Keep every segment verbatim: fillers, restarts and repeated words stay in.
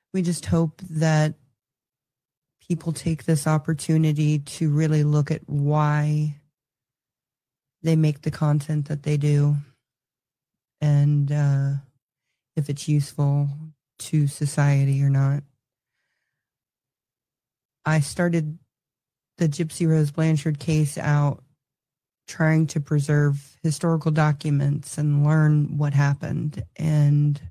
we just hope that people take this opportunity to really look at why they make the content that they do, and uh, if it's useful to society or not. I started the Gypsy Rose Blanchard case out trying to preserve historical documents and learn what happened. And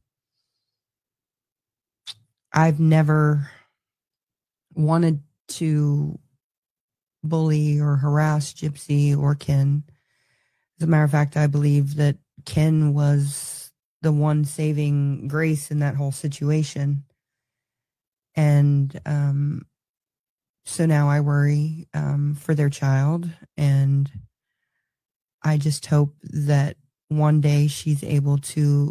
I've never wanted to bully or harass Gypsy or Ken. As a matter of fact, I believe that Ken was the one saving grace in that whole situation. And um, so now I worry um, for their child, and I just hope that one day she's able to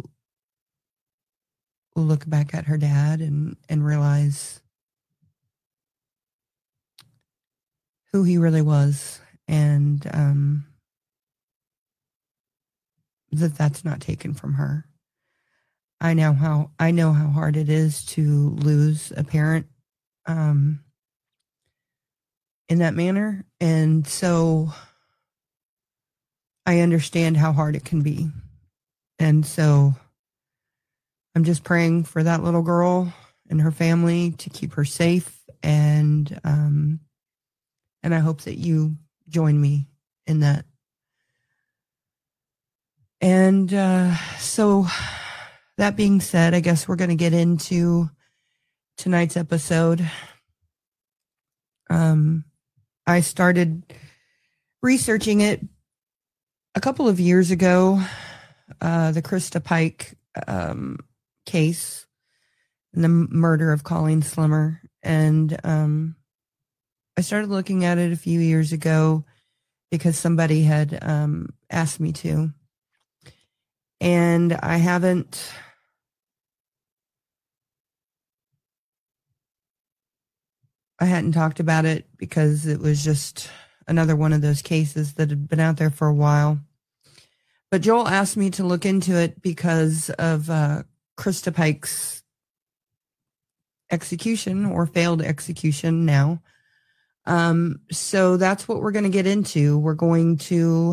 look back at her dad and, and realize who he really was, and um, that that's not taken from her. I know how I know how hard it is to lose a parent um, in that manner, and so I understand how hard it can be. And so I'm just praying for that little girl and her family to keep her safe, and um, and I hope that you join me in that. And uh, so that being said, I guess we're going to get into tonight's episode. Um, I started researching it a couple of years ago, uh, the Krista Pike um, case and the murder of Colleen Slimmer. And um, I started looking at it a few years ago because somebody had um, asked me to. And I haven't I hadn't talked about it because it was just another one of those cases that had been out there for a while. But Joel asked me to look into it because of uh, Krista Pike's execution, or failed execution now. Um, so that's what we're going to get into. We're going to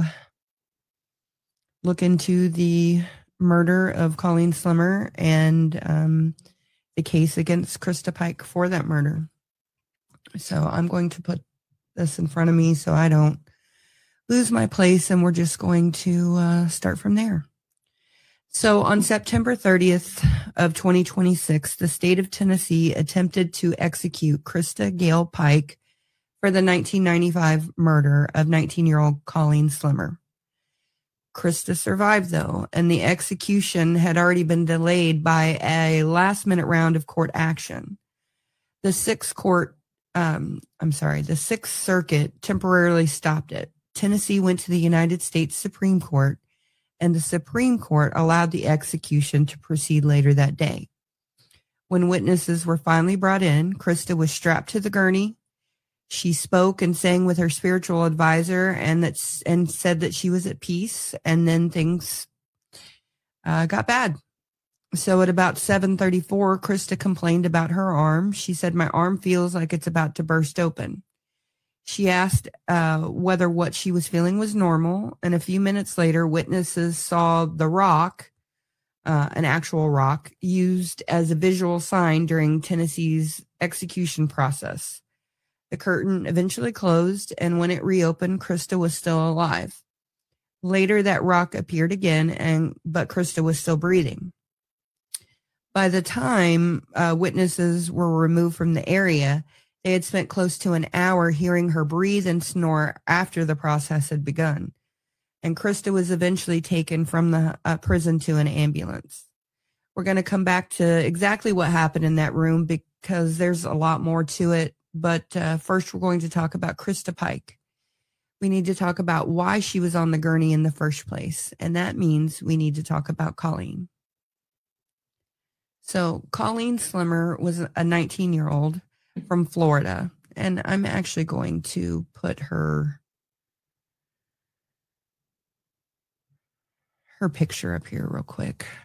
look into the murder of Colleen Slimmer and um, the case against Krista Pike for that murder. So I'm going to put this in front of me so I don't lose my place, and we're just going to uh, start from there. So on September thirtieth of twenty twenty-six, the state of Tennessee attempted to execute Krista Gail Pike for the nineteen ninety-five murder of nineteen-year-old Colleen Slimmer. Krista survived, though, and the execution had already been delayed by a last-minute round of court action. The Sixth Court, um, I'm sorry, the Sixth Circuit temporarily stopped it. Tennessee went to the United States Supreme Court, and the Supreme Court allowed the execution to proceed later that day. When witnesses were finally brought in, Krista was strapped to the gurney. She spoke and sang with her spiritual advisor, and that's and said that she was at peace. And then things uh, got bad. So at about seven thirty-four, Krista complained about her arm. She said, "My arm feels like it's about to burst open." She asked uh, whether what she was feeling was normal. And a few minutes later, witnesses saw the rock, uh, an actual rock, used as a visual sign during Tennessee's execution process. The curtain eventually closed, and when it reopened, Krista was still alive. Later, that rock appeared again, and but Krista was still breathing. By the time uh, witnesses were removed from the area, they had spent close to an hour hearing her breathe and snore after the process had begun. And Krista was eventually taken from the uh, prison to an ambulance. We're going to come back to exactly what happened in that room because there's a lot more to it. But uh, first, we're going to talk about Krista Pike. We need to talk about why she was on the gurney in the first place. And that means we need to talk about Colleen. So Colleen Slimmer was a nineteen-year-old from Florida. And I'm actually going to put her, her picture up here real quick.